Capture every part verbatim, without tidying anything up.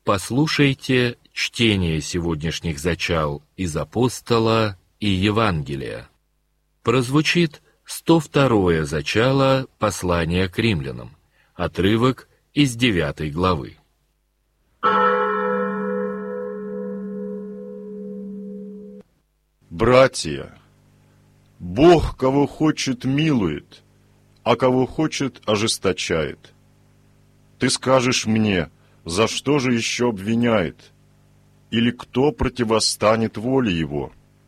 Послушайте чтение сегодняшних зачал из Апостола и Евангелия. Прозвучит сто второе зачало послания к римлянам, отрывок из девятой главы. Братья, Бог кого хочет милует, а кого хочет ожесточает. Ты скажешь мне, за что же еще обвиняет? Или кто противостанет воле его?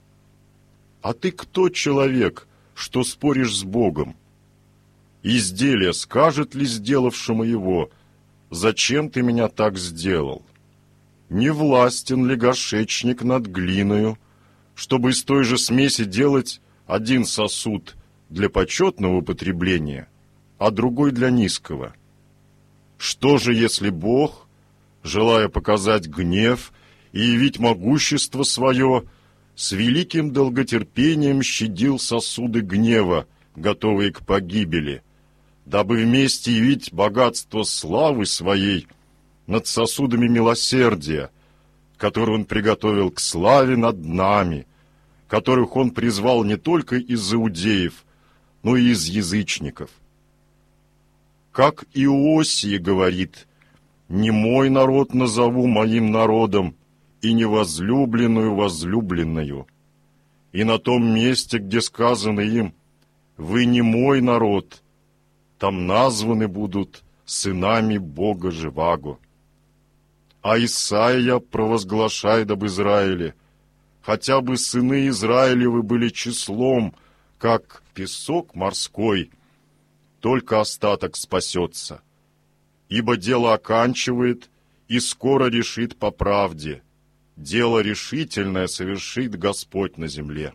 А ты кто, человек, что споришь с Богом? Изделие скажет ли сделавшему его, зачем ты меня так сделал? Не властен ли горшечник над глиною, чтобы из той же смеси делать один сосуд для почетного употребления, а другой для низкого? Что же, если Бог, желая показать гнев и явить могущество свое, с великим долготерпением щадил сосуды гнева, готовые к погибели, дабы вместе явить богатство славы своей над сосудами милосердия, которые Он приготовил к славе над нами, которых Он призвал не только из иудеев, но и из язычников. Как Иосия говорит: «Не мой народ назову моим народом, и невозлюбленную возлюбленную». И на том месте, где сказано им: «Вы не мой народ», там названы будут сынами Бога живаго. А Исаия провозглашает об Израиле: «Хотя бы сыны Израилевы были числом, как песок морской, только остаток спасется. Ибо дело оканчивает и скоро решит по правде. Дело решительное совершит Господь на земле».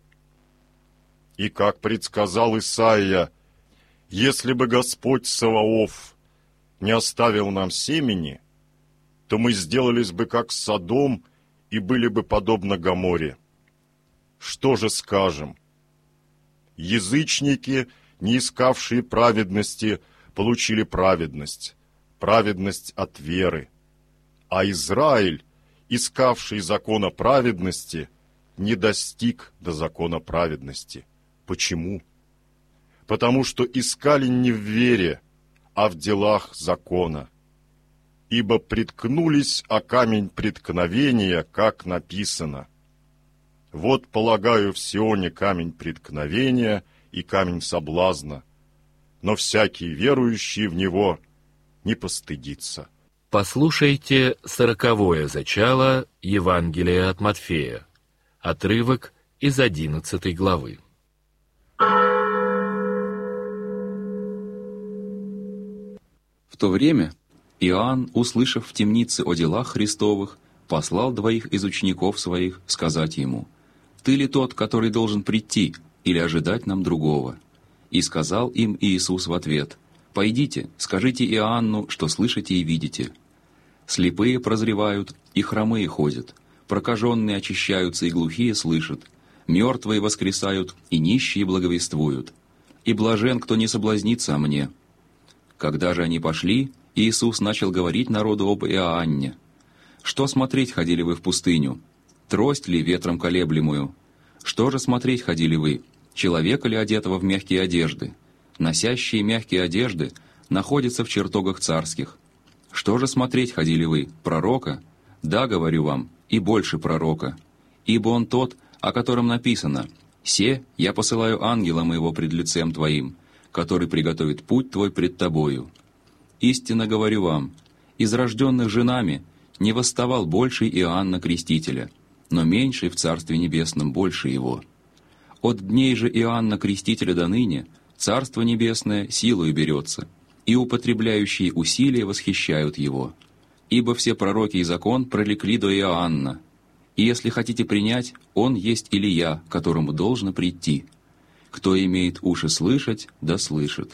И как предсказал Исаия: «Если бы Господь Саваоф не оставил нам семени, то мы сделались бы как Содом и были бы подобно Гоморе». Что же скажем? Язычники, не искавшие праведности, получили праведность, праведность от веры. А Израиль, искавший закона праведности, не достиг до закона праведности. Почему? Потому что искали не в вере, а в делах закона. Ибо приткнулись о камень преткновения, как написано: «Вот полагаю в Сионе камень преткновения и камень соблазна, но всякий верующий в него не постыдится». Послушайте сороковое зачало Евангелия от Матфея, отрывок из одиннадцатой главы. В то время Иоанн, услышав в темнице о делах Христовых, послал двоих из учеников своих сказать ему: «Ты ли тот, который должен прийти, или ожидать нам другого?» И сказал им Иисус в ответ: «Пойдите, скажите Иоанну, что слышите и видите. Слепые прозревают, и хромые ходят, прокаженные очищаются, и глухие слышат, мертвые воскресают, и нищие благовествуют. И блажен, кто не соблазнится о мне». Когда же они пошли, Иисус начал говорить народу об Иоанне: «Что смотреть ходили вы в пустыню? Трость ли ветром колеблемую? Что же смотреть ходили вы? Человека ли, одетого в мягкие одежды? Носящие мягкие одежды находятся в чертогах царских. Что же смотреть ходили вы? Пророка? Да, говорю вам, и больше пророка. Ибо он тот, о котором написано: «Се, я посылаю ангела моего пред лицем твоим, который приготовит путь твой пред тобою». Истинно говорю вам, из рожденных женами не восставал больший Иоанна Крестителя, но меньший в Царстве Небесном больше его. От дней же Иоанна Крестителя до ныне Царство Небесное силою берется, и употребляющие усилия восхищают его. Ибо все пророки и закон пролекли до Иоанна, и если хотите принять, он есть Илия, которому должно прийти. Кто имеет уши слышать, да слышит».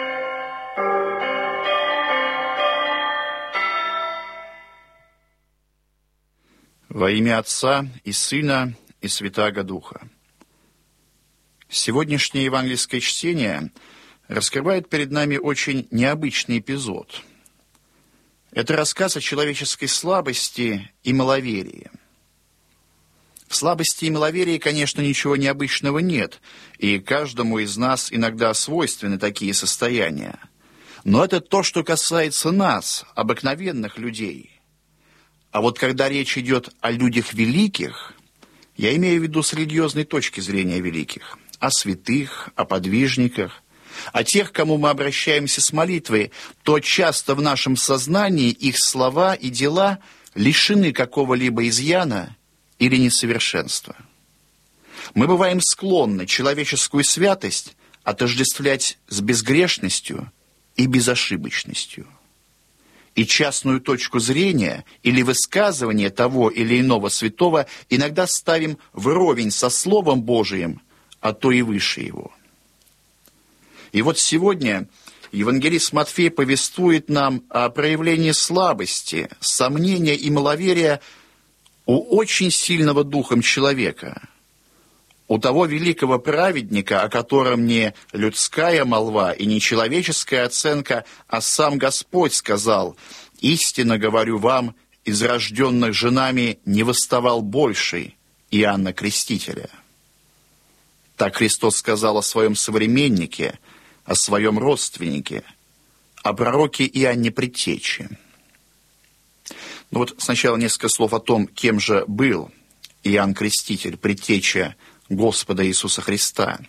Во имя Отца и Сына и Святаго Духа. Сегодняшнее евангельское чтение раскрывает перед нами очень необычный эпизод. Это рассказ о человеческой слабости и маловерии. В слабости и маловерии, конечно, ничего необычного нет, и каждому из нас иногда свойственны такие состояния. Но это то, что касается нас, обыкновенных людей. А вот когда речь идет о людях великих, я имею в виду с религиозной точки зрения великих, о святых, о подвижниках, о тех, к кому мы обращаемся с молитвой, то часто в нашем сознании их слова и дела лишены какого-либо изъяна или несовершенства. Мы бываем склонны человеческую святость отождествлять с безгрешностью и безошибочностью. И частную точку зрения или высказывание того или иного святого иногда ставим вровень со Словом Божиим, а то и выше его. И вот сегодня евангелист Матфей повествует нам о проявлении слабости, сомнения и маловерия у очень сильного духом человека, у того великого праведника, о котором не людская молва и не человеческая оценка, а сам Господь сказал: «Истинно говорю вам, из рожденных женами не восставал больший Иоанна Крестителя». Так Христос сказал о своем современнике, о своем родственнике, о пророке Иоанне Предтече. Ну вот сначала несколько слов о том, кем же был Иоанн Креститель, предтеча Господа Иисуса Христа.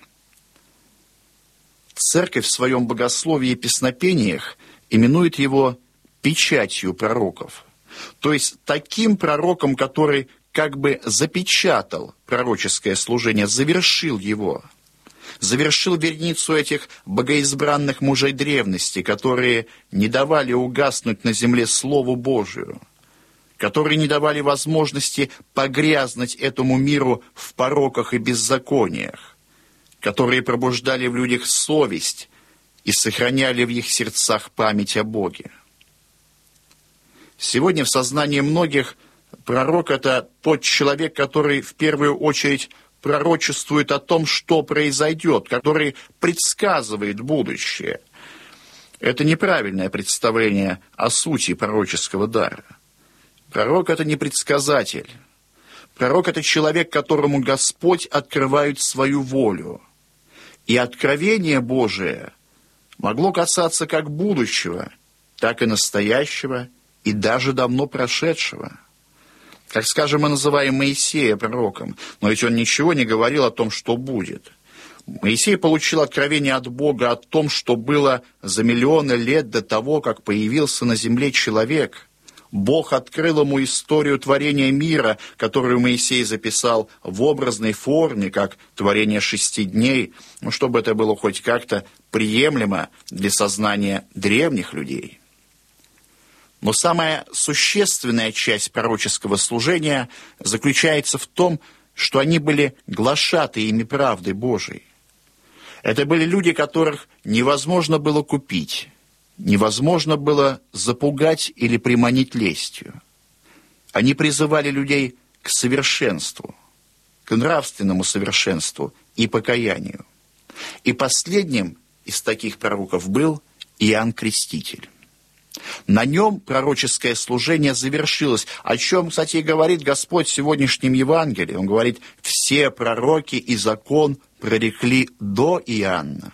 Церковь в своем богословии и песнопениях именует его печатью пророков, то есть таким пророком, который как бы запечатал пророческое служение, завершил его, завершил верницу этих богоизбранных мужей древности, которые не давали угаснуть на земле Слову Божию, которые не давали возможности погрязнуть этому миру в пороках и беззакониях, которые пробуждали в людях совесть и сохраняли в их сердцах память о Боге. Сегодня в сознании многих пророк – это тот человек, который в первую очередь пророчествует о том, что произойдет, который предсказывает будущее. Это неправильное представление о сути пророческого дара. Пророк – это не предсказатель. Пророк – это человек, которому Господь открывает свою волю. И откровение Божие могло касаться как будущего, так и настоящего, и даже давно прошедшего. Как, скажем, мы называем Моисея пророком, но ведь он ничего не говорил о том, что будет. Моисей получил откровение от Бога о том, что было за миллионы лет до того, как появился на земле человек. Бог открыл ему историю творения мира, которую Моисей записал в образной форме, как творение шести дней, ну, чтобы это было хоть как-то приемлемо для сознания древних людей. Но самая существенная часть пророческого служения заключается в том, что они были глашатаями правды Божией. Это были люди, которых невозможно было купить, невозможно было запугать или приманить лестью. Они призывали людей к совершенству, к нравственному совершенству и покаянию. И последним из таких пророков был Иоанн Креститель. На нем пророческое служение завершилось, о чем, кстати, говорит Господь в сегодняшнем Евангелии. Он говорит: «Все пророки и закон прорекли до Иоанна».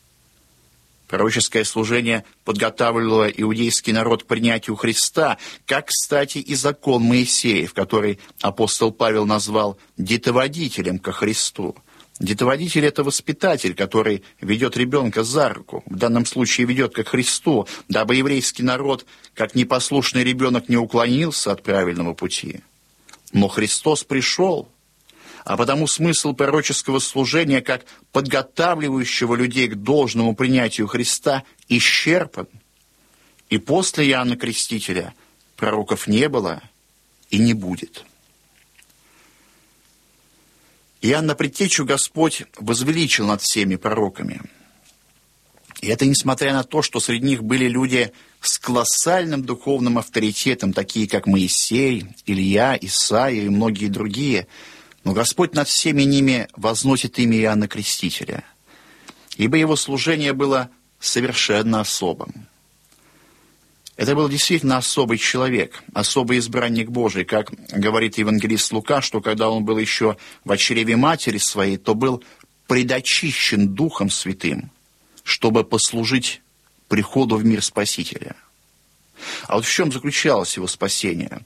Пророческое служение подготавливало иудейский народ к принятию Христа, как, кстати, и закон Моисеев, который апостол Павел назвал детоводителем ко Христу. Детоводитель – это воспитатель, который ведет ребенка за руку, в данном случае ведет ко Христу, дабы еврейский народ, как непослушный ребенок, не уклонился от правильного пути. Но Христос пришел, а потому смысл пророческого служения, как подготавливающего людей к должному принятию Христа, исчерпан. И после Иоанна Крестителя пророков не было и не будет. Иоанна Предтечу Господь возвеличил над всеми пророками. И это несмотря на то, что среди них были люди с колоссальным духовным авторитетом, такие как Моисей, Илья, Исаия и многие другие. Но Господь над всеми ними возносит имя Иоанна Крестителя, ибо его служение было совершенно особым. Это был действительно особый человек, особый избранник Божий, как говорит евангелист Лука, что когда он был еще в чреве матери своей, то был предочищен Духом Святым, чтобы послужить приходу в мир Спасителя. А вот в чем заключалось его спасение?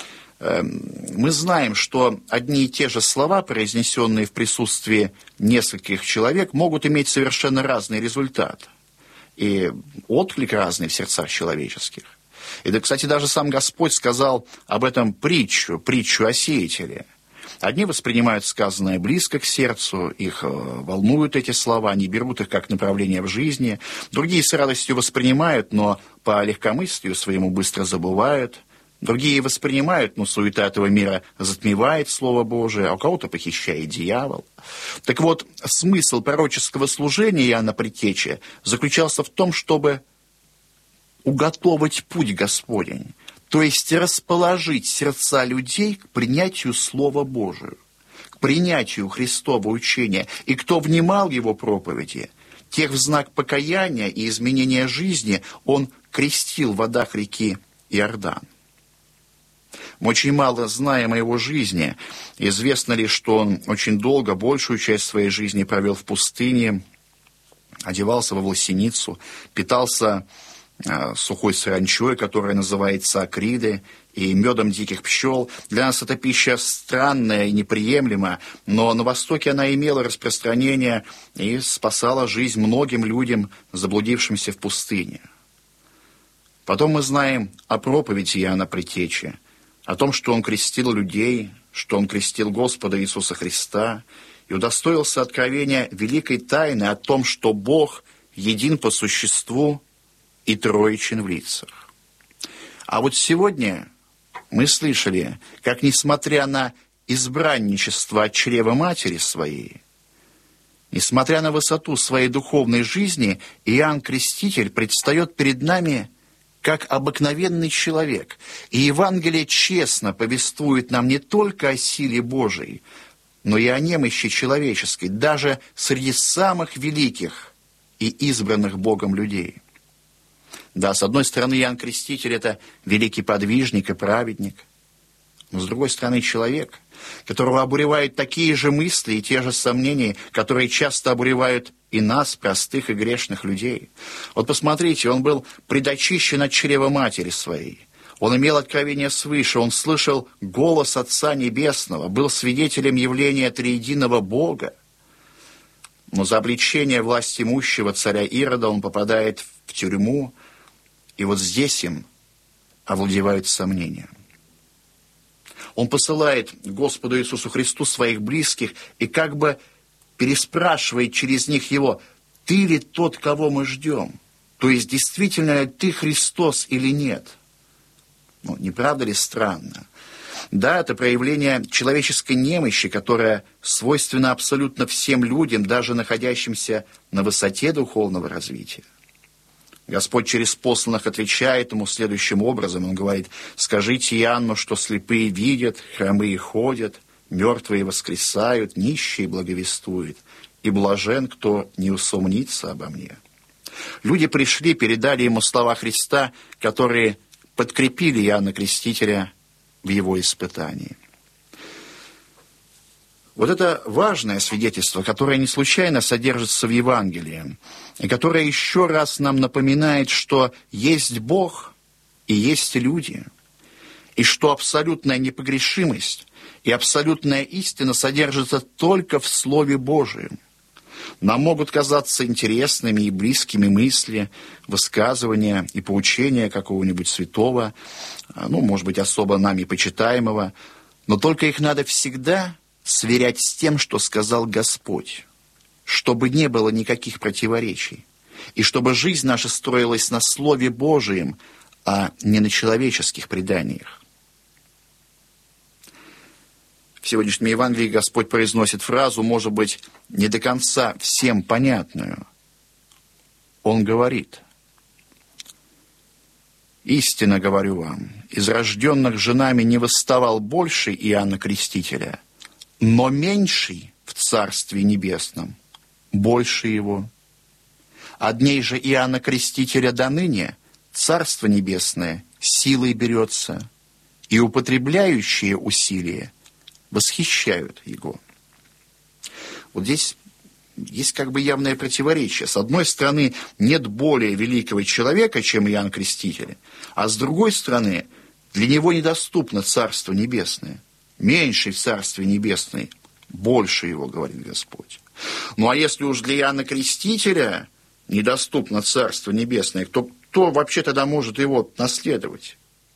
Мы знаем, что одни и те же слова, произнесенные в присутствии нескольких человек, могут иметь совершенно разный результат. И отклик разный в сердцах человеческих. И, да, кстати, даже сам Господь сказал об этом притчу, притчу о сеятеле. Одни воспринимают сказанное близко к сердцу, их волнуют эти слова, они берут их как направление в жизни. Другие с радостью воспринимают, но по легкомыслию своему быстро забывают. Другие воспринимают, но суета этого мира затмевает Слово Божие, а у кого-то похищает дьявол. Так вот, смысл пророческого служения Иоанна Предтечи заключался в том, чтобы уготовить путь Господень, то есть расположить сердца людей к принятию Слова Божия, к принятию Христова учения. И кто внимал его проповеди, тех в знак покаяния и изменения жизни он крестил в водах реки Иордан. Мы очень мало знаем о его жизни. Известно лишь, что он очень долго, большую часть своей жизни провел в пустыне, одевался во власеницу, питался э, сухой саранчой, которая называется акриды, и медом диких пчел. Для нас эта пища странная и неприемлема, но на Востоке она имела распространение и спасала жизнь многим людям, заблудившимся в пустыне. Потом мы знаем о проповеди Иоанна Предтечи, о том, что он крестил людей, что он крестил Господа Иисуса Христа и удостоился откровения великой тайны о том, что Бог един по существу и троичен в лицах. А вот сегодня мы слышали, как, несмотря на избранничество от чрева матери своей, несмотря на высоту своей духовной жизни, Иоанн Креститель предстает перед нами как обыкновенный человек. И Евангелие честно повествует нам не только о силе Божией, но и о немощи человеческой, даже среди самых великих и избранных Богом людей. Да, с одной стороны, Иоанн Креститель – это великий подвижник и праведник, но с другой стороны, человек, которого обуревают такие же мысли и те же сомнения, которые часто обуревают и нас, простых и грешных людей. Вот посмотрите, он был предочищен от чрева матери своей. Он имел откровение свыше, он слышал голос Отца Небесного, был свидетелем явления триединого Бога. Но за обличение власть имущего царя Ирода он попадает в тюрьму, и вот здесь им овладевают сомнения. Он посылает Господу Иисусу Христу своих близких и как бы переспрашивает через них его: «Ты ли тот, кого мы ждем?» То есть, действительно ли ты Христос или нет? Ну, не правда ли странно? Да, это проявление человеческой немощи, которая свойственна абсолютно всем людям, даже находящимся на высоте духовного развития. Господь через посланных отвечает ему следующим образом. Он говорит: «Скажите Иоанну, что слепые видят, хромые ходят, мертвые воскресают, нищие благовествуют, и блажен, кто не усомнится обо мне». Люди пришли, передали ему слова Христа, которые подкрепили Иоанна Крестителя в его испытании. Вот это важное свидетельство, которое не случайно содержится в Евангелии, и которое еще раз нам напоминает, что есть Бог и есть люди, и что абсолютная непогрешимость и абсолютная истина содержится только в Слове Божием. Нам могут казаться интересными и близкими мысли, высказывания и поучения какого-нибудь святого, ну, может быть, особо нами почитаемого, но только их надо всегда сверять с тем, что сказал Господь, чтобы не было никаких противоречий, и чтобы жизнь наша строилась на Слове Божием, а не на человеческих преданиях. В сегодняшнем Евангелии Господь произносит фразу, может быть, не до конца всем понятную. Он говорит: «Истинно говорю вам, из рожденных женами не восставал больше Иоанна Крестителя, но меньший в Царстве Небесном больше его. От дней же Иоанна Крестителя до ныне Царство Небесное силой берется, и употребляющие усилия восхищают его. Вот здесь есть как бы явное противоречие. С одной стороны, нет более великого человека, чем Иоанн Креститель, а с другой стороны, для него недоступно Царство Небесное. Меньший в Царстве Небесное, больше его, говорит Господь. Ну а если уж для Иоанна Крестителя недоступно Царство Небесное, то кто вообще тогда может его наследовать?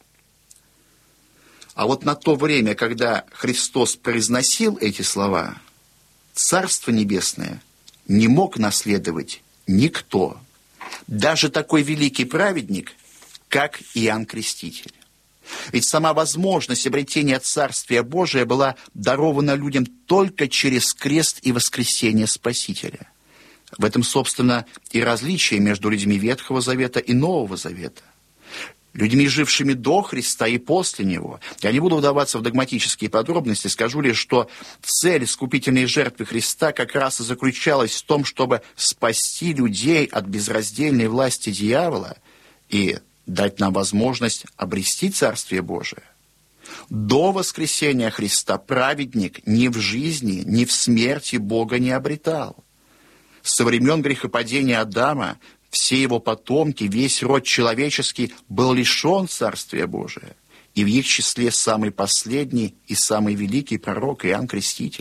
А вот на то время, когда Христос произносил эти слова, Царство Небесное не мог наследовать никто, даже такой великий праведник, как Иоанн Креститель. Ведь сама возможность обретения Царствия Божия была дарована людям только через крест и воскресение Спасителя. В этом, собственно, и различие между людьми Ветхого Завета и Нового Завета. Людьми, жившими до Христа и после Него. Я не буду вдаваться в догматические подробности, скажу лишь, что цель искупительной жертвы Христа как раз и заключалась в том, чтобы спасти людей от безраздельной власти дьявола и дать нам возможность обрести Царствие Божие. До воскресения Христа праведник ни в жизни, ни в смерти Бога не обретал. Со времен грехопадения Адама все его потомки, весь род человеческий был лишен Царствия Божия, и в их числе самый последний и самый великий пророк Иоанн Креститель.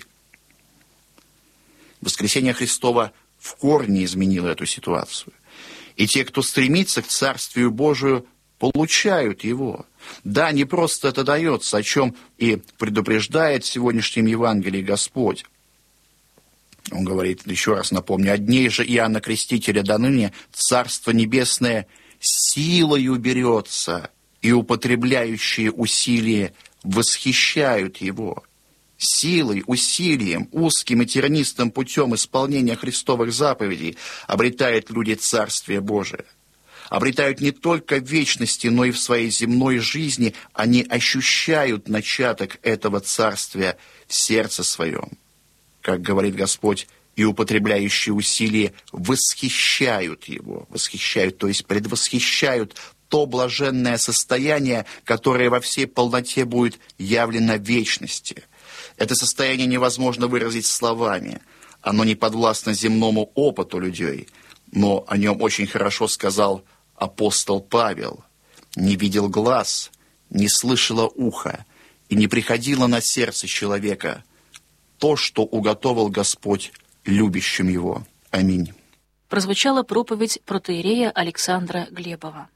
Воскресение Христова в корне изменило эту ситуацию. И те, кто стремится к Царствию Божию, получают его. Да, не просто это дается, о чем и предупреждает в сегодняшнем Евангелии Господь. Он говорит, еще раз напомню, «От дней же Иоанна Крестителя до ныне Царство Небесное силою берется, и употребляющие усилия восхищают его». Силой, усилием, узким и тернистым путем исполнения Христовых заповедей обретают люди Царствие Божие. Обретают не только в вечности, но и в своей земной жизни. Они ощущают начаток этого царствия в сердце своем. Как говорит Господь, и употребляющие усилия восхищают его. Восхищают, то есть предвосхищают то блаженное состояние, которое во всей полноте будет явлено в вечности. Это состояние невозможно выразить словами. Оно не подвластно земному опыту людей, но о нем очень хорошо сказал апостол Павел. «Не видел глаз, не слышало ухо, и не приходило на сердце человека то, что уготовил Господь любящим его». Аминь. Прозвучала проповедь протоиерея Александра Глебова.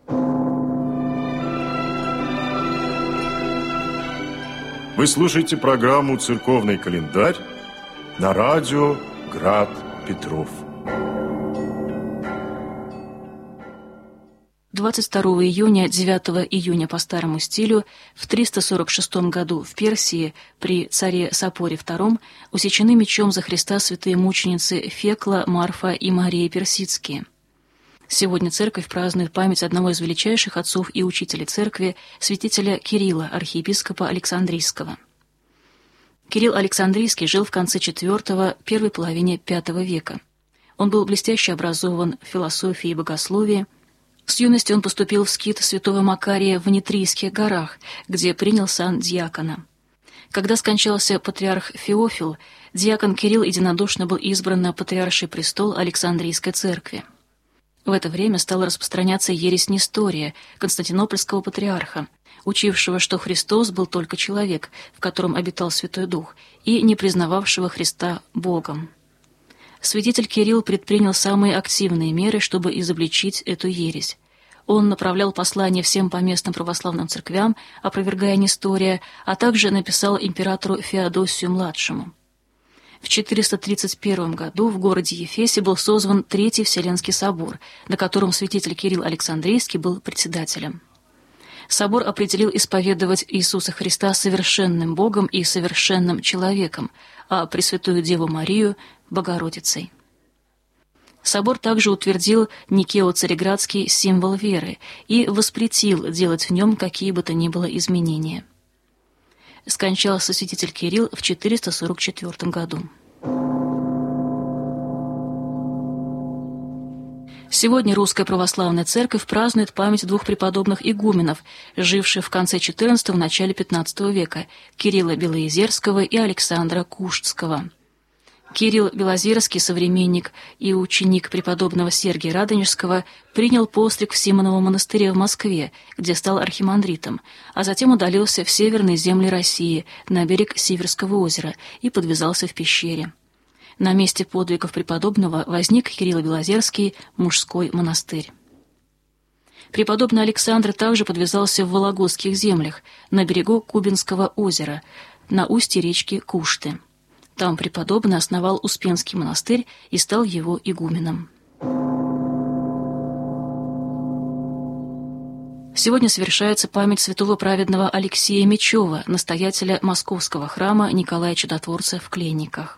Вы слушаете программу «Церковный календарь» на радио «Град Петров». двадцать второго июня, девятого июня по старому стилю, в триста сорок шестом году в Персии при царе Сапоре втором усечены мечом за Христа святые мученицы Фекла, Марфа и Мария Персидские. Сегодня церковь празднует память одного из величайших отцов и учителей церкви, святителя Кирилла, архиепископа Александрийского. Кирилл Александрийский жил в конце четвёртого – первой половине пятого века. Он был блестяще образован в философии и богословии. С юности он поступил в скит святого Макария в Нитрийских горах, где принял сан диакона. Когда скончался патриарх Феофил, диакон Кирилл единодушно был избран на патриарший престол Александрийской церкви. В это время стала распространяться ересь Нестория, константинопольского патриарха, учившего, что Христос был только человек, в котором обитал Святой Дух, и не признававшего Христа Богом. Святитель Кирилл предпринял самые активные меры, чтобы изобличить эту ересь. Он направлял послания всем поместным православным церквям, опровергая Нестория, а также написал императору Феодосию-младшему. В четыреста тридцать первом году в городе Ефесе был созван Третий Вселенский собор, на котором святитель Кирилл Александрийский был председателем. Собор определил исповедовать Иисуса Христа совершенным Богом и совершенным человеком, а Пресвятую Деву Марию – Богородицей. Собор также утвердил Никео-Цареградский символ веры и воспретил делать в нем какие бы то ни было изменения. Скончался святитель Кирилл в четыреста сорок четвёртом году. Сегодня Русская Православная Церковь празднует память двух преподобных игуменов, живших в конце четырнадцатого – начале пятнадцатого века – Кирилла Белоезерского и Александра Куштского. Кирилл Белозерский, современник и ученик преподобного Сергия Радонежского, принял постриг в Симоновом монастыре в Москве, где стал архимандритом, а затем удалился в северные земли России, на берег Сиверского озера, и подвязался в пещере. На месте подвигов преподобного возник Кирилло-Белозерский мужской монастырь. Преподобный Александр также подвязался в Вологодских землях, на берегу Кубинского озера, на устье речки Кушты. Там преподобный основал Успенский монастырь и стал его игуменом. Сегодня совершается память святого праведного Алексея Мечева, настоятеля Московского храма Николая Чудотворца в Кленниках.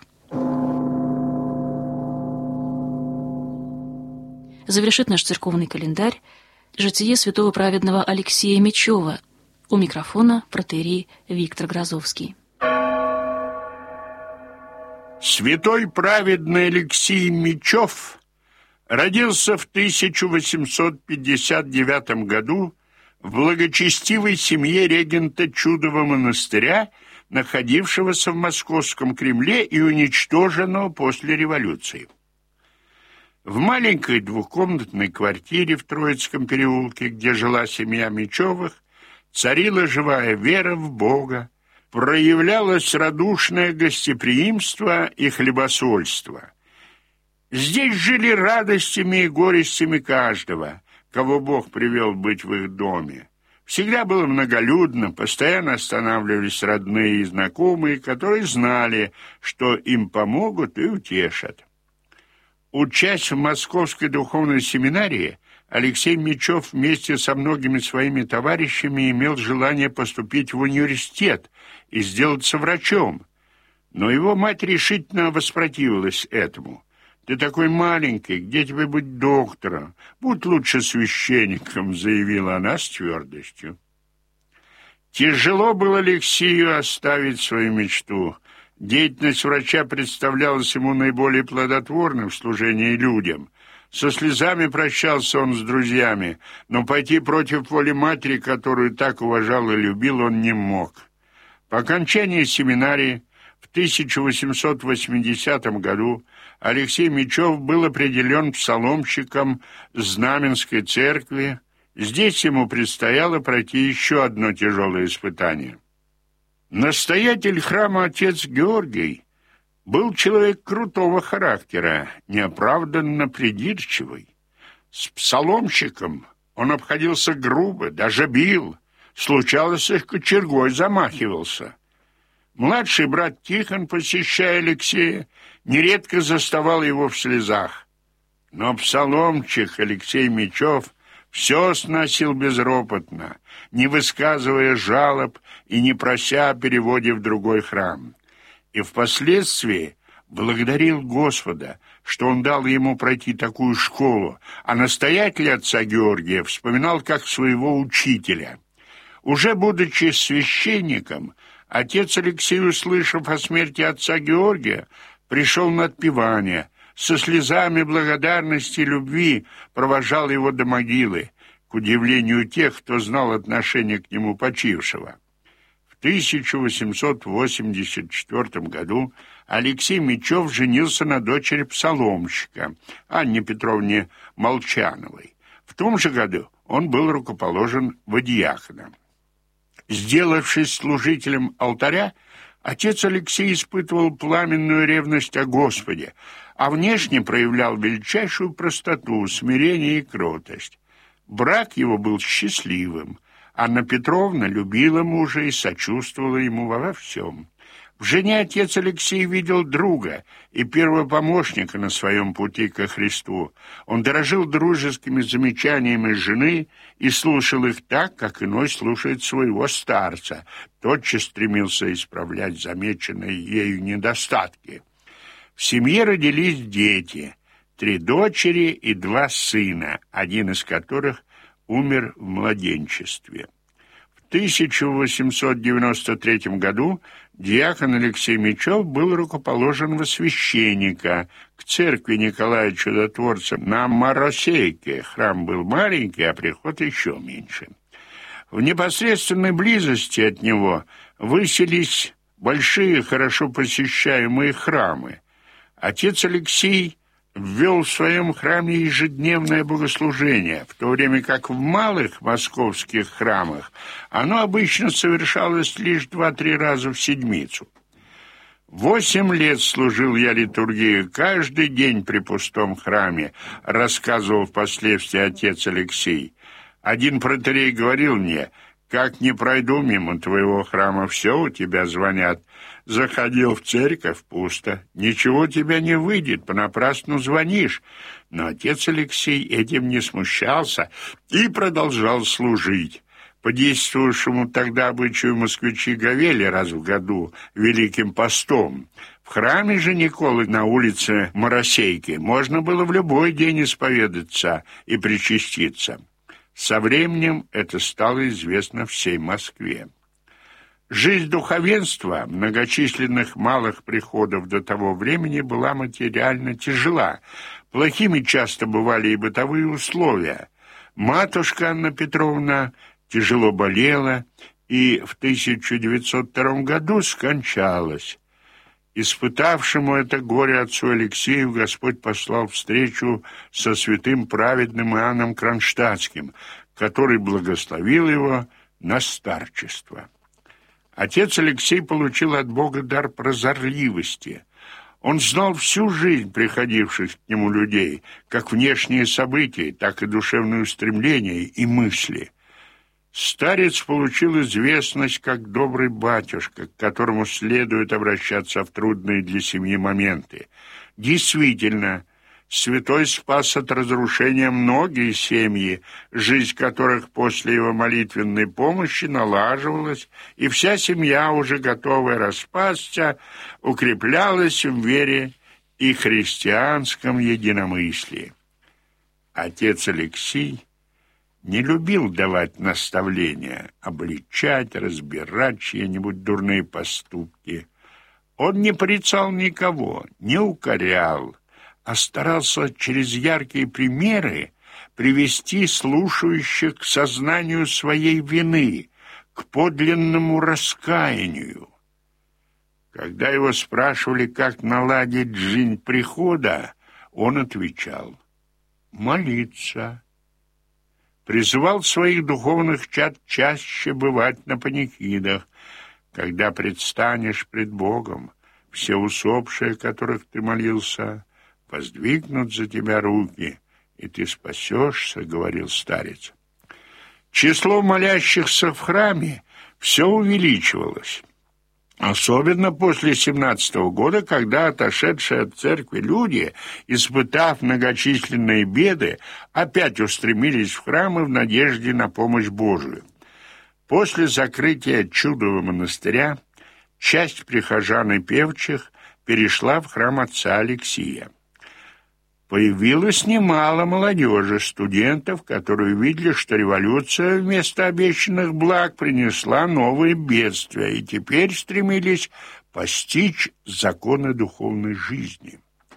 Завершит наш церковный календарь житие святого праведного Алексея Мечева. У микрофона протоиерей Виктор Грозовский. Святой праведный Алексей Мечев родился в тысяча восемьсот пятьдесят девятом году в благочестивой семье регента Чудового монастыря, находившегося в Московском Кремле и уничтоженного после революции. В маленькой двухкомнатной квартире в Троицком переулке, где жила семья Мечевых, царила живая вера в Бога, проявлялось радушное гостеприимство и хлебосольство. Здесь жили радостями и горестями каждого, кого Бог привел быть в их доме. Всегда было многолюдно, постоянно останавливались родные и знакомые, которые знали, что им помогут и утешат. Учась в Московской духовной семинарии, Алексей Мечев вместе со многими своими товарищами имел желание поступить в университет и сделаться врачом. Но его мать решительно воспротивилась этому. «Ты такой маленький, где тебе быть доктором? Будь лучше священником», — заявила она с твердостью. Тяжело было Алексею оставить свою мечту. Деятельность врача представлялась ему наиболее плодотворной в служении людям. Со слезами прощался он с друзьями, но пойти против воли матери, которую так уважал и любил, он не мог. По окончании семинарии в тысяча восемьсот восьмидесятом году Алексей Мечев был определен псаломщиком Знаменской церкви. Здесь ему предстояло пройти еще одно тяжелое испытание. Настоятель храма отец Георгий был человек крутого характера, неоправданно придирчивый. С псаломщиком он обходился грубо, даже бил, случалось, их кочергой замахивался. Младший брат Тихон, посещая Алексея, нередко заставал его в слезах. Но псаломщик Алексей Мечев все сносил безропотно, не высказывая жалоб и не прося о переводе в другой храм. И впоследствии благодарил Господа, что он дал ему пройти такую школу, а настоятель отца Георгия вспоминал как своего учителя. Уже будучи священником, отец Алексей, услышав о смерти отца Георгия, пришел на отпевание, со слезами благодарности и любви провожал его до могилы, к удивлению тех, кто знал отношение к нему почившего. В тысяча восемьсот восемьдесят четвёртом году Алексей Мечев женился на дочери псаломщика Анне Петровне Молчановой. В том же году он был рукоположен во диакона. Сделавшись служителем алтаря, отец Алексей испытывал пламенную ревность о Господе, а внешне проявлял величайшую простоту, смирение и кротость. Брак его был счастливым. Анна Петровна любила мужа и сочувствовала ему во всем. В жене отец Алексей видел друга и первого помощника на своем пути ко Христу. Он дорожил дружескими замечаниями жены и слушал их так, как иной слушает своего старца. Тотчас стремился исправлять замеченные ею недостатки. В семье родились дети, три дочери и два сына, один из которых умер в младенчестве. В тысяча восемьсот девяносто третьем году диакон Алексей Мечев был рукоположен во священника к церкви Николая Чудотворца на Моросейке. Храм был маленький, а приход еще меньше. В непосредственной близости от него высились большие, хорошо посещаемые храмы. Отец Алексей ввел в своем храме ежедневное богослужение, в то время как в малых московских храмах оно обычно совершалось лишь два-три раза в седмицу. «Восемь лет служил я литургию каждый день при пустом храме», рассказывал впоследствии отец Алексей. «Один протоиерей говорил мне: как не пройду мимо твоего храма, все у тебя звонят. Заходил в церковь — пусто. Ничего тебя не выйдет, понапрасну звонишь». Но отец Алексей этим не смущался и продолжал служить. По действовавшему тогда обычаю москвичи говели раз в году Великим постом. В храме же Николы на улице Моросейки можно было в любой день исповедаться и причаститься. Со временем это стало известно всей Москве. Жизнь духовенства многочисленных малых приходов до того времени была материально тяжела. Плохими часто бывали и бытовые условия. Матушка Анна Петровна тяжело болела и в тысяча девятьсот втором году скончалась. Испытавшему это горе отцу Алексею Господь послал встречу со святым праведным Иоанном Кронштадтским, который благословил его на старчество. Отец Алексей получил от Бога дар прозорливости. Он знал всю жизнь приходивших к нему людей, как внешние события, так и душевные устремления и мысли. Старец получил известность как добрый батюшка, к которому следует обращаться в трудные для семьи моменты. Действительно, святой спас от разрушения многие семьи, жизнь которых после его молитвенной помощи налаживалась, и вся семья, уже готовая распасться, укреплялась в вере и христианском единомыслии. Отец Алексей не любил давать наставления, обличать, разбирать чьи-нибудь дурные поступки. Он не порицал никого, не укорял, а старался через яркие примеры привести слушающих к сознанию своей вины, к подлинному раскаянию. Когда его спрашивали, как наладить жизнь прихода, он отвечал: молиться. Призывал своих духовных чад чаще бывать на панихидах. Когда предстанешь пред Богом, все усопшие, которых ты молился, воздвигнут за тебя руки, и ты спасешься, — говорил старец. Число молящихся в храме все увеличивалось. Особенно после семнадцатого года, когда отошедшие от церкви люди, испытав многочисленные беды, опять устремились в храмы в надежде на помощь Божию. После закрытия Чудового монастыря часть прихожан и певчих перешла в храм отца Алексия. Появилось немало молодежи, студентов, которые увидели, что революция вместо обещанных благ принесла новые бедствия, и теперь стремились постичь законы духовной жизни.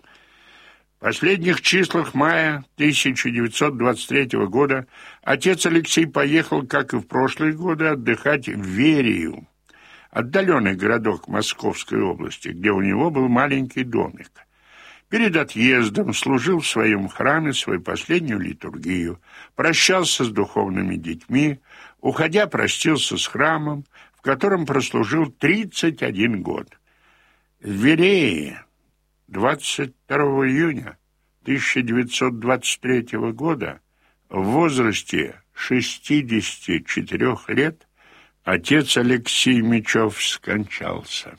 В последних числах мая тысяча девятьсот двадцать третьего года отец Алексей поехал, как и в прошлые годы, отдыхать в Верию, отдаленный городок Московской области, где у него был маленький домик. Перед отъездом служил в своем храме свою последнюю литургию, прощался с духовными детьми, уходя, простился с храмом, в котором прослужил тридцать один год. В Верее двадцать второго июня тысяча девятьсот двадцать третьего года в возрасте шестидесяти четырёх лет отец Алексей Мечев скончался.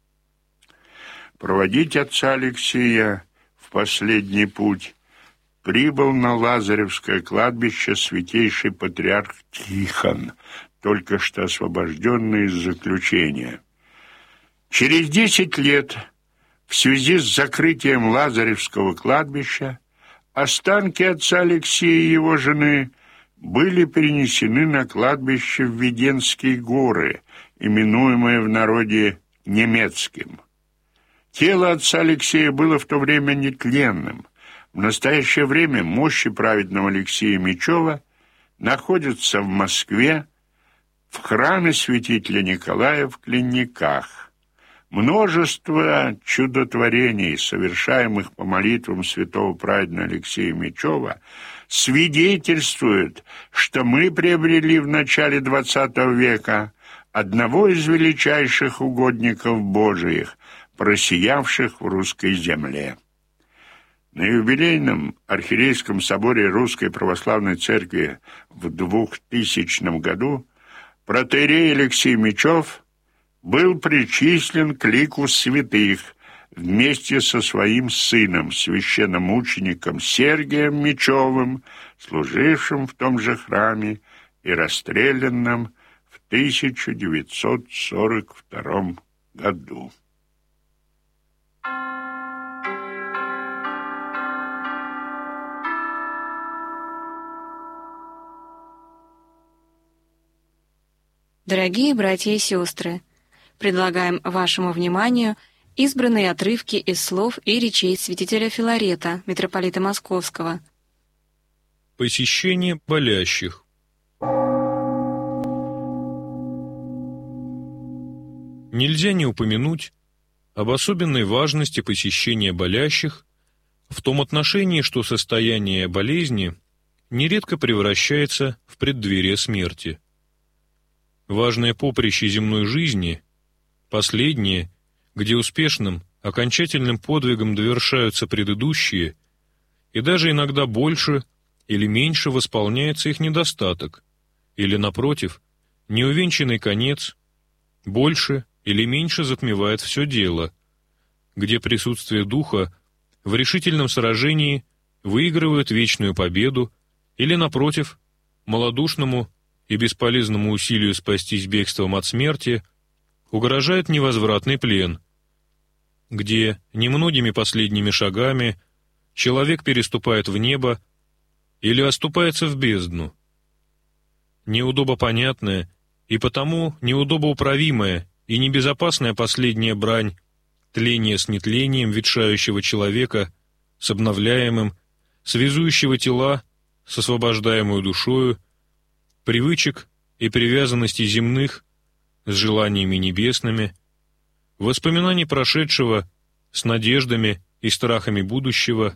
Проводить отца Алексея в последний путь прибыл на Лазаревское кладбище святейший патриарх Тихон, только что освобожденный из заключения. Через десять лет, в связи с закрытием Лазаревского кладбища, останки отца Алексея и его жены были перенесены на кладбище в Веденские горы, именуемое в народе Немецким. Тело отца Алексея было в то время нетленным. В настоящее время мощи праведного Алексея Мечева находятся в Москве, в храме святителя Николая в Клинниках. Множество чудотворений, совершаемых по молитвам святого праведного Алексея Мечева, свидетельствует, что мы приобрели в начале двадцатого века одного из величайших угодников Божиих, просиявших в русской земле. На юбилейном архиерейском соборе Русской Православной Церкви в двухтысячном году протоиерей Алексей Мечев был причислен к лику святых вместе со своим сыном, священномучеником Сергием Мечевым, служившим в том же храме и расстрелянным в тысяча девятьсот сорок втором году. Дорогие братья и сестры, предлагаем вашему вниманию избранные отрывки из слов и речей святителя Филарета, митрополита Московского. Посещение болящих. Нельзя не упомянуть об особенной важности посещения болящих в том отношении, что состояние болезни нередко превращается в преддверие смерти. Важное поприще земной жизни, последнее, где успешным, окончательным подвигом довершаются предыдущие, и даже иногда больше или меньше восполняется их недостаток, или, напротив, неувенчанный конец больше или меньше затмевает все дело, где присутствие духа в решительном сражении выигрывает вечную победу или, напротив, малодушному и бесполезному усилию спастись бегством от смерти угрожает невозвратный плен, где немногими последними шагами человек переступает в небо или оступается в бездну. Неудобопонятная и потому неудобоуправимая и небезопасная последняя брань, тление с нетлением ветшающего человека, с обновляемым, связующего тела с освобождаемую душою, привычек и привязанностей земных с желаниями небесными, воспоминаний прошедшего с надеждами и страхами будущего.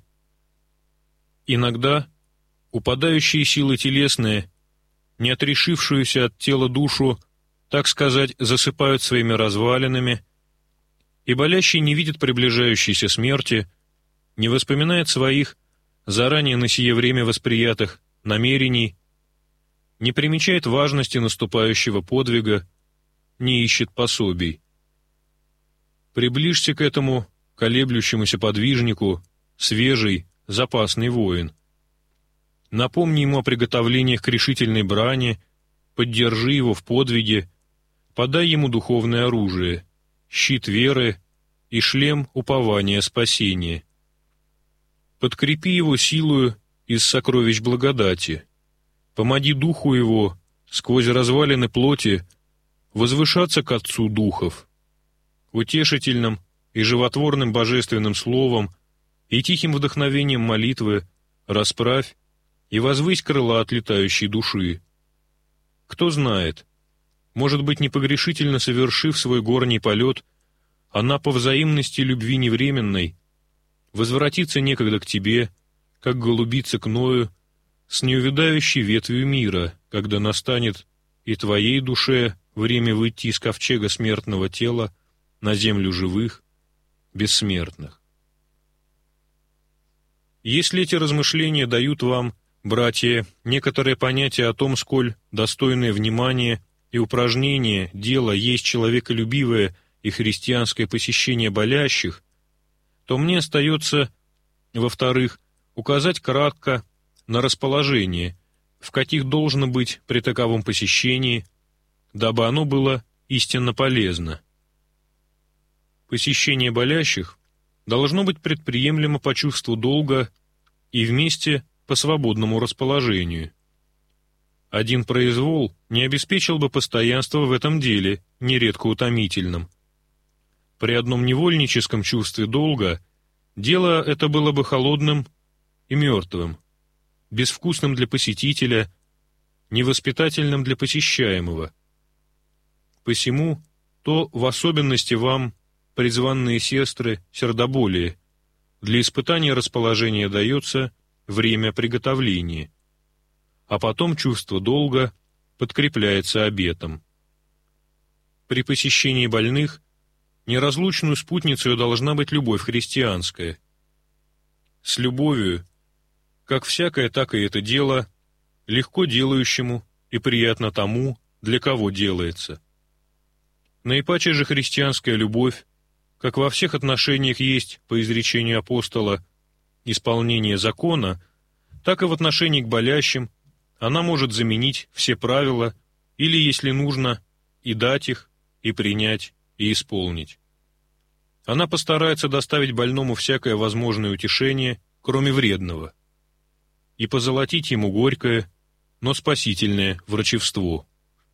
Иногда упадающие силы телесные, не отрешившуюся от тела душу, так сказать, засыпают своими развалинами, и болящий не видит приближающейся смерти, не воспоминает своих, заранее на сие время восприятых, намерений, не примечает важности наступающего подвига, не ищет пособий. Приближься к этому колеблющемуся подвижнику, свежий, запасный воин. Напомни ему о приготовлениях к решительной брани, поддержи его в подвиге, подай ему духовное оружие, щит веры и шлем упования спасения. Подкрепи его силою из сокровищ благодати. Помоги духу его, сквозь развалины плоти, возвышаться к Отцу духов, утешительным и животворным божественным словом и тихим вдохновением молитвы расправь и возвысь крыла отлетающей души. Кто знает, может быть, непогрешительно совершив свой горний полет, она по взаимности любви невременной возвратится некогда к тебе, как голубица к Ною, с неувядающей ветвью мира, когда настанет и твоей душе время выйти из ковчега смертного тела на землю живых, бессмертных. Если эти размышления дают вам, братья, некоторое понятие о том, сколь достойное внимания и упражнение дело есть человеколюбивое и христианское посещение болящих, то мне остается, во-вторых, указать кратко на расположение, в каких должно быть при таковом посещении, дабы оно было истинно полезно. Посещение болящих должно быть предприемлемо по чувству долга и вместе по свободному расположению. один произвол не обеспечил бы постоянство в этом деле, нередко утомительном. При одном невольническом чувстве долга дело это было бы холодным и мертвым, безвкусным для посетителя, невоспитательным для посещаемого. Посему то в особенности вам, призванные сестры, сердоболие, для испытания расположения дается время приготовления, а потом чувство долга подкрепляется обетом. При посещении больных неразлучную спутницей должна быть любовь христианская. С любовью, как всякое, так и это дело, легко делающему и приятно тому, для кого делается. Наипаче же христианская любовь, как во всех отношениях есть, по изречению апостола, исполнение закона, так и в отношении к болящим она может заменить все правила или, если нужно, и дать их, и принять, и исполнить. Она постарается доставить больному всякое возможное утешение, кроме вредного, и позолотить ему горькое, но спасительное врачевство.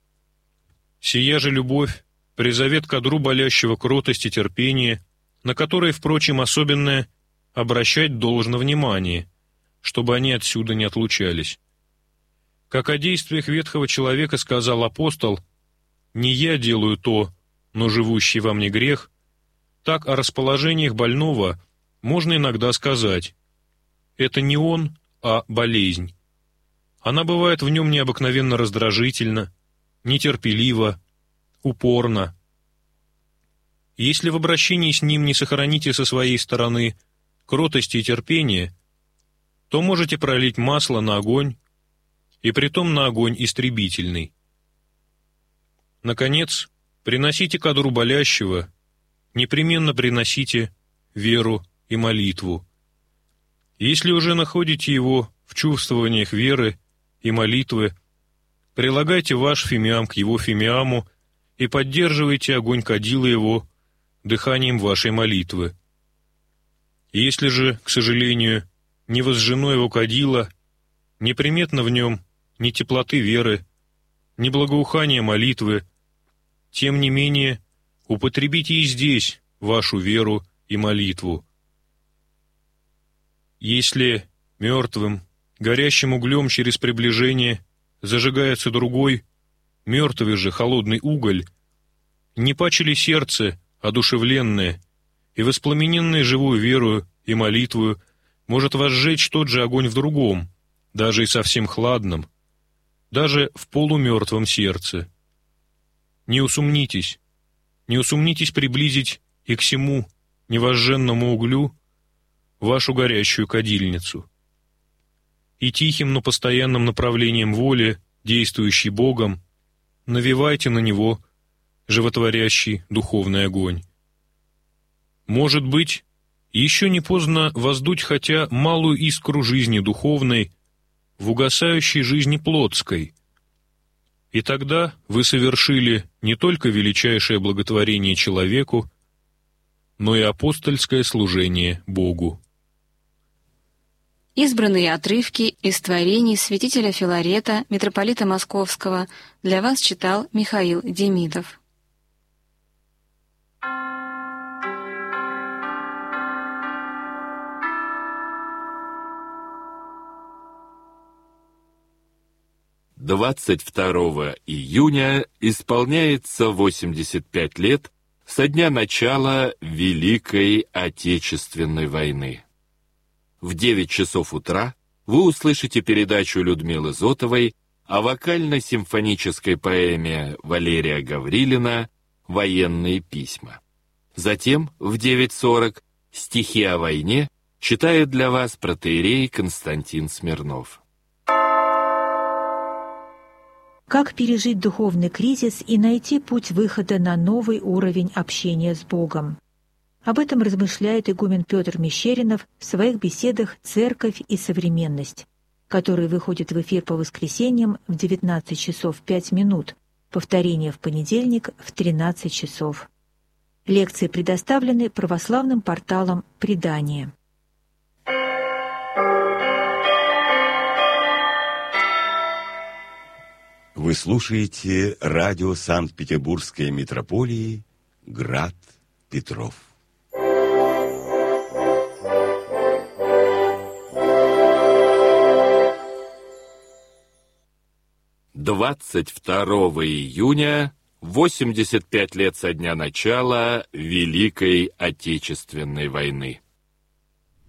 Сия же любовь призовет к одру болящего кротость и терпение, на которые, впрочем, особенное обращать должно внимание, чтобы они отсюда не отлучались. Как о действиях ветхого человека сказал апостол: «Не я делаю то, но живущий во мне грех», так о расположениях больного можно иногда сказать: это не он, а болезнь. Она бывает в нем необыкновенно раздражительна, нетерпелива, упорна. Если в обращении с ним не сохраните со своей стороны кротости и терпения, то можете пролить масло на огонь, и притом на огонь истребительный. Наконец, приносите ко одру болящего, непременно приносите веру и молитву. Если уже находите его в чувствованиях веры и молитвы, прилагайте ваш фимиам к его фимиаму и поддерживайте огонь кадила его дыханием вашей молитвы. Если же, к сожалению, не возжжено его кадила, неприметно в нем ни теплоты веры, ни благоухания молитвы, тем не менее употребите и здесь вашу веру и молитву. Если мертвым, горящим углем через приближение, зажигается другой, мертвый же холодный уголь, не паче ли сердце, одушевленное и воспламененное живую верою и молитвою, может возжечь тот же огонь в другом, даже и совсем хладном, даже в полумертвом сердце. Не усомнитесь, не усомнитесь приблизить и к сему невозженному углю вашу горящую кадильницу. И тихим, но постоянным направлением воли, действующей Богом, навевайте на него животворящий духовный огонь. Может быть, еще не поздно воздуть хотя малую искру жизни духовной в угасающей жизни плотской, и тогда вы совершили не только величайшее благотворение человеку, но и апостольское служение Богу. Избранные отрывки из творений святителя Филарета, митрополита Московского, для вас читал Михаил Демидов. двадцать второго июня исполняется восемьдесят пять лет со дня начала Великой Отечественной войны. В девять часов утра вы услышите передачу Людмилы Зотовой о вокально-симфонической поэме Валерия Гаврилина «Военные письма». Затем в девять сорок стихи о войне читает для вас протоиерей Константин Смирнов. Как пережить духовный кризис и найти путь выхода на новый уровень общения с Богом? Об этом размышляет игумен Петр Мещеринов в своих беседах «Церковь и современность», которые выходят в эфир по воскресеньям в девятнадцать часов пять минут, повторение в понедельник в тринадцать часов. Лекции предоставлены православным порталом «Предание». Вы слушаете радио Санкт-Петербургской митрополии «Град Петров». двадцать второго июня, восемьдесят пять лет со дня начала Великой Отечественной войны.